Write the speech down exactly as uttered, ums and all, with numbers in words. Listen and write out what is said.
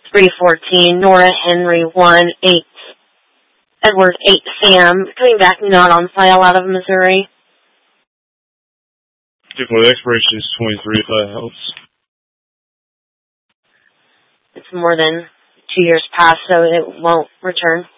three fourteen, Nora Henry one, eight, Edward eight, Sam, coming back not on file out of Missouri. For the expiration is twenty-three, if that helps. It's more than two years past, so it won't return.